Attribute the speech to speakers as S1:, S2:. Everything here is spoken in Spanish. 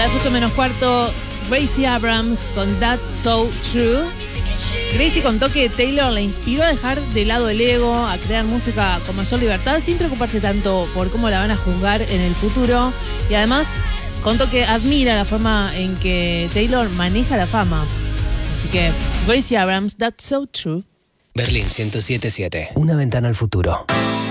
S1: las 8:15, Gracie Abrams con That's So True. Gracie contó que Taylor la inspiró a dejar de lado el ego, a crear música con mayor libertad, sin preocuparse tanto por cómo la van a juzgar en el futuro. Y además contó que admira la forma en que Taylor maneja la fama. Así que, Gracie Abrams, That's So True.
S2: Berlín 107.7, una ventana al futuro.